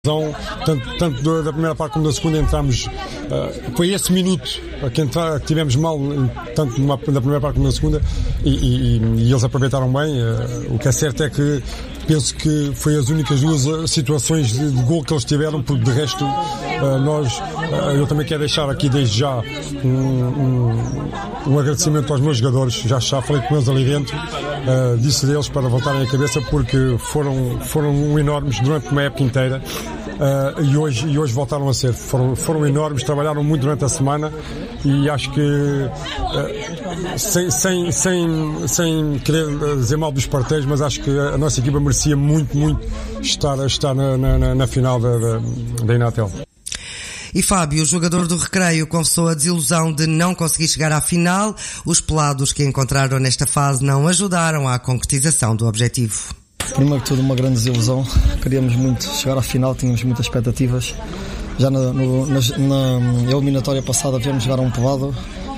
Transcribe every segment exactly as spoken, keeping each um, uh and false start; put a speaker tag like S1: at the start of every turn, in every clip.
S1: Tanto, tanto da primeira parte como da segunda entramos, uh, foi esse minuto que, entra, que tivemos mal, tanto na primeira parte como na segunda, e, e, e eles aproveitaram bem. Uh, o que é certo é que penso que foi as únicas duas situações de, de gol que eles tiveram, porque de resto uh, nós, uh, eu também quero deixar aqui desde já um, um, um agradecimento aos meus jogadores. Já, já falei com eles ali dentro, uh, disse deles para voltarem a cabeça, porque foram, foram enormes durante uma época inteira. Uh, e, hoje, e hoje voltaram a ser, foram, foram enormes, trabalharam muito durante a semana, e acho que uh, sem, sem, sem, sem querer dizer mal dos parteiros, mas acho que a nossa equipa merecia muito, muito estar, estar na, na, na final da, da, da Inatel.
S2: E Fábio, o jogador do Recreio, confessou a desilusão de não conseguir chegar à final. Os pelados que encontraram nesta fase não ajudaram à concretização do objetivo.
S3: Primeiro que tudo, uma grande desilusão. Queríamos muito chegar à final, tínhamos muitas expectativas. Já na, no, na, na eliminatória passada viemos jogar a um Povado,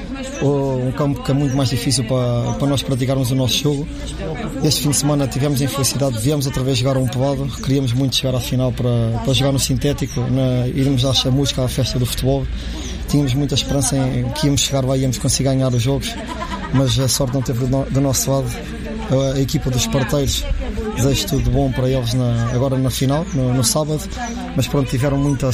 S3: um campo que é muito mais difícil para, para nós praticarmos o nosso jogo. Este fim de semana tivemos a infelicidade, viemos outra vez jogar a um Povado. Queríamos muito chegar à final para, para jogar no sintético, na, irmos à chamusca, à festa do futebol. Tínhamos muita esperança em que íamos chegar lá e íamos conseguir ganhar os jogos, mas a sorte não teve do, do nosso lado. A, a equipa dos Esparteiros, desejo tudo bom para eles na, agora na final, no, no sábado, mas pronto, tiveram muita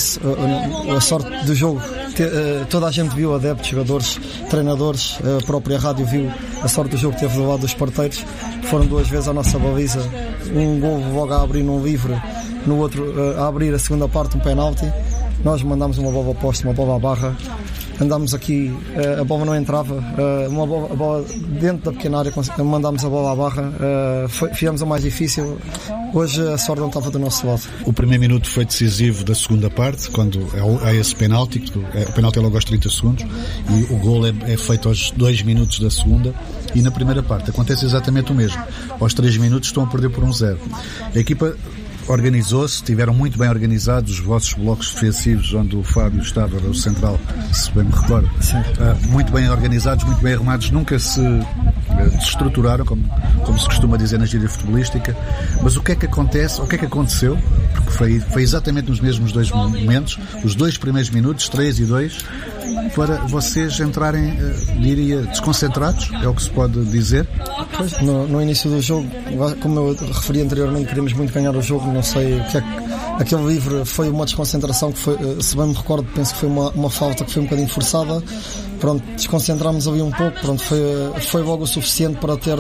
S3: a, a sorte do jogo. Te, uh, toda a gente viu, adeptos, jogadores, treinadores, a própria rádio viu a sorte do jogo que teve do lado dos Esparteiros. Foram duas vezes a nossa baliza, um gol logo a abrir num livre, no outro uh, a abrir a segunda parte um penalti. Nós mandámos uma bola oposta, uma bola à barra. Andámos aqui, a bola não entrava, uma bola, a bola dentro da pequena área, mandámos a bola à barra, foi, fizemos o mais difícil. Hoje a sorte não estava do nosso lado.
S4: O primeiro minuto foi decisivo da segunda parte, quando é esse penalti, o penalti é logo aos trinta segundos, e o gol é, é feito aos dois minutos da segunda. E na primeira parte acontece exatamente o mesmo. Aos três minutos estão a perder por um zero. A equipa organizou-se, estiveram muito bem organizados os vossos blocos defensivos, onde o Fábio estava, o central, se bem me recordo, uh, muito bem organizados, muito bem arrumados, nunca se uh, desestruturaram, como, como se costuma dizer na gíria futebolística. Mas o que é que acontece, o que é que aconteceu, porque foi, foi exatamente nos mesmos dois momentos, os dois primeiros minutos, três e dois, para vocês entrarem, uh, diria, desconcentrados, é o que se pode dizer?
S3: Pois, no, no início do jogo, como eu referi anteriormente, queríamos muito ganhar o jogo, não sei o que é que... Aquele livre foi uma desconcentração que foi, se bem me recordo, penso que foi uma, uma falta que foi um bocadinho forçada. Pronto, desconcentramos ali um pouco, pronto, foi, foi logo o suficiente para ter,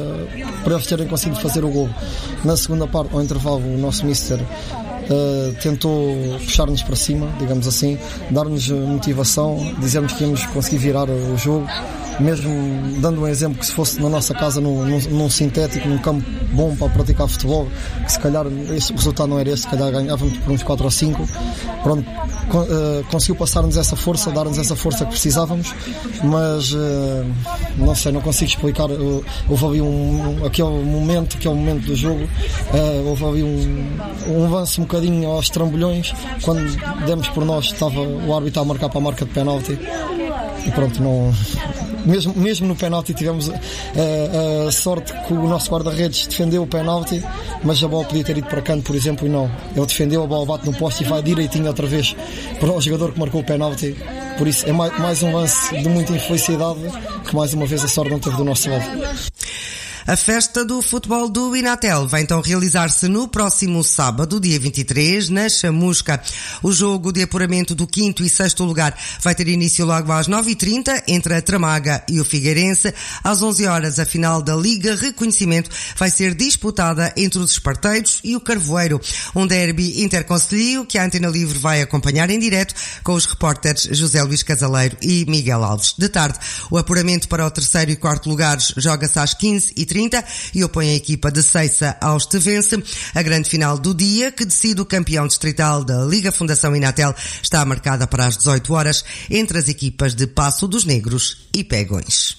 S3: para eles terem conseguido fazer o gol. Na segunda parte, ao intervalo, o nosso mister Uh, tentou puxar-nos para cima, digamos assim, dar-nos motivação, dizer-nos que íamos conseguir virar o jogo, mesmo dando um exemplo que se fosse na nossa casa num, num, num sintético, num campo bom para praticar futebol, que se calhar esse, o resultado não era este, se calhar ganhávamos por uns quatro ou cinco. Pronto, uh, conseguiu passar-nos essa força, dar-nos essa força que precisávamos, mas uh, não sei, não consigo explicar. Uh, houve ali um, aquele momento, aquele momento do jogo, uh, houve ali um, um lance um bocadinho aos trambolhões, quando demos por nós, estava o árbitro a marcar para a marca de penalti, e pronto, não... Mesmo, mesmo no penalti tivemos uh, a sorte que o nosso guarda-redes defendeu o penalti, mas a bola podia ter ido para canto, por exemplo, e não. Ele defendeu, a bola bate no poste e vai direitinho outra vez para o jogador que marcou o penalti. Por isso é mais, mais um lance de muita infelicidade, que mais uma vez a sorte não teve do nosso lado.
S2: A festa do futebol do Inatel vai então realizar-se no próximo sábado, dia vinte e três, na Chamusca. O jogo de apuramento do quinto e sexto lugar vai ter início logo às nove e trinta, entre a Tramaga e o Figueirense. Às onze horas, a final da Liga Reconhecimento vai ser disputada entre os Esparteiros e o Carvoeiro. Um derby interconcelhio que a Antena Livre vai acompanhar em direto com os repórteres José Luís Casaleiro e Miguel Alves. De tarde, o apuramento para o terceiro e quarto lugares joga-se às quinze e trinta e opõe a equipa de Ceiça aos Tevense. A grande final do dia, que decide o campeão distrital da Liga Fundação Inatel, está marcada para as dezoito horas entre as equipas de Passo dos Negros e Pegões.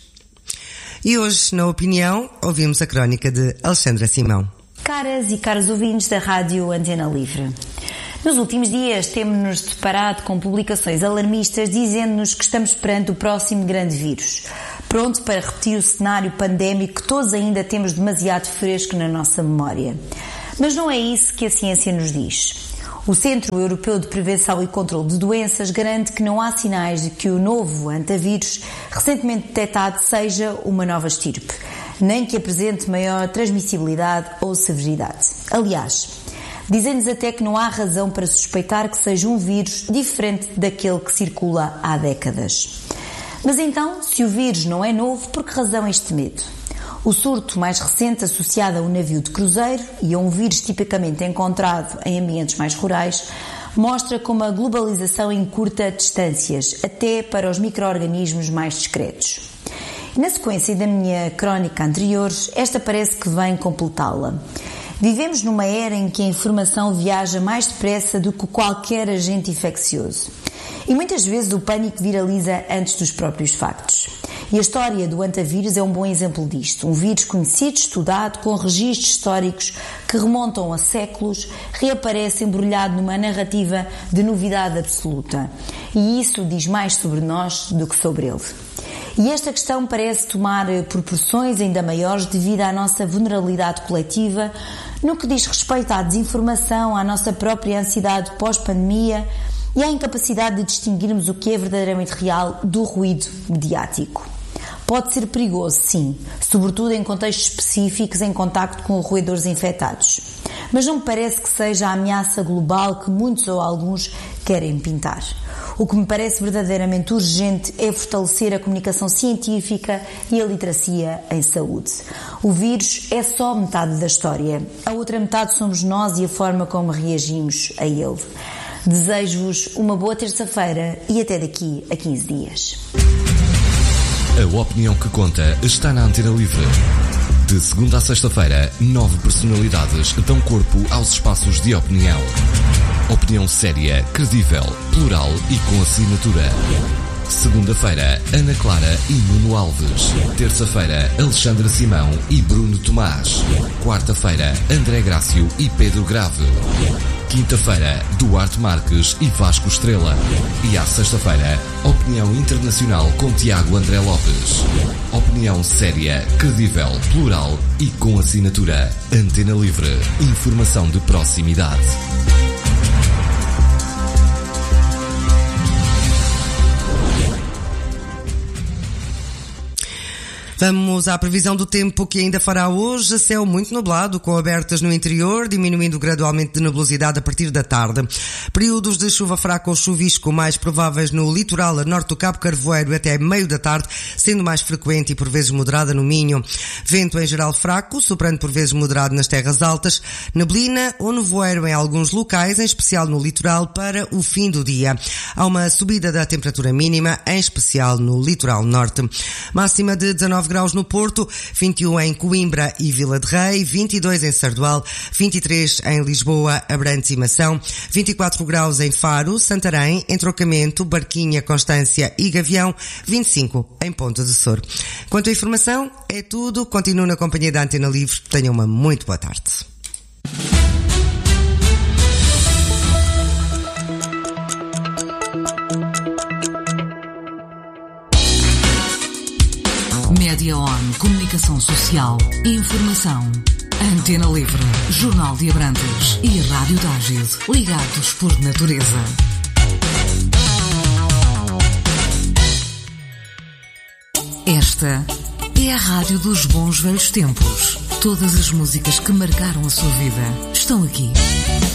S2: E hoje, na opinião, ouvimos a crónica de Alexandra Simão.
S5: Caras e caros ouvintes da Rádio Antena Livre. Nos últimos dias temos-nos deparado com publicações alarmistas dizendo-nos que estamos perante o próximo grande vírus, pronto para repetir o cenário pandémico que todos ainda temos demasiado fresco na nossa memória. Mas não é isso que a ciência nos diz. O Centro Europeu de Prevenção e Controlo de Doenças garante que não há sinais de que o novo antavírus recentemente detectado seja uma nova estirpe, nem que apresente maior transmissibilidade ou severidade. Aliás, dizem-nos até que não há razão para suspeitar que seja um vírus diferente daquele que circula há décadas. Mas então, se o vírus não é novo, por que razão este medo? O surto mais recente associado a um navio de cruzeiro e a um vírus tipicamente encontrado em ambientes mais rurais mostra como a globalização encurta distâncias, até para os micro-organismos mais discretos. E na sequência da minha crónica anterior, esta parece que vem completá-la. Vivemos numa era em que a informação viaja mais depressa do que qualquer agente infeccioso. E muitas vezes o pânico viraliza antes dos próprios factos. E a história do antavírus é um bom exemplo disto. Um vírus conhecido, estudado, com registros históricos que remontam a séculos, reaparece embrulhado numa narrativa de novidade absoluta. E isso diz mais sobre nós do que sobre ele. E esta questão parece tomar proporções ainda maiores devido à nossa vulnerabilidade coletiva no que diz respeito à desinformação, à nossa própria ansiedade pós-pandemia e à incapacidade de distinguirmos o que é verdadeiramente real do ruído mediático. Pode ser perigoso, sim, sobretudo em contextos específicos em contacto com roedores infectados. Mas não me parece que seja a ameaça global que muitos ou alguns querem pintar. O que me parece verdadeiramente urgente é fortalecer a comunicação científica e a literacia em saúde. O vírus é só metade da história. A outra metade somos nós e a forma como reagimos a ele. Desejo-vos uma boa terça-feira e até daqui a quinze dias.
S6: A opinião que conta está na Antena Livre. De segunda a sexta-feira, nove personalidades dão corpo aos espaços de opinião. Opinião séria, credível, plural e com assinatura. Segunda-feira, Ana Clara e Nuno Alves. Terça-feira, Alexandra Simão e Bruno Tomás. Quarta-feira, André Grácio e Pedro Grave. Quinta-feira, Duarte Marques e Vasco Estrela. E à sexta-feira, Opinião Internacional com Tiago André Lopes. Opinião séria, credível, plural e com assinatura. Antena Livre. Informação de proximidade.
S2: Vamos à previsão do tempo que ainda fará hoje. Céu muito nublado, com abertas no interior, diminuindo gradualmente de nebulosidade a partir da tarde. Períodos de chuva fraca ou chuvisco mais prováveis no litoral a norte do Cabo Carvoeiro até meio da tarde, sendo mais frequente e por vezes moderada no Minho. Vento em geral fraco, soprando por vezes moderado nas terras altas. Neblina ou nevoeiro em alguns locais, em especial no litoral, para o fim do dia. Há uma subida da temperatura mínima, em especial no litoral norte. Máxima de dezanove graus no Porto, vinte e um em Coimbra e Vila de Rei, vinte e dois em Sardual, vinte e três em Lisboa, Abrantes e Mação, vinte e quatro graus em Faro, Santarém, Entrocamento, Barquinha, Constância e Gavião, vinte e cinco em Ponta de Sor. Quanto à informação, é tudo. Continuo na companhia da Antena Livre. Tenham uma muito boa tarde.
S7: Média On, comunicação social, informação. Antena Livre, Jornal de Abrantes e Rádio Tágil, ligados por natureza. Esta é a rádio dos bons velhos tempos. Todas as músicas que marcaram a sua vida estão aqui.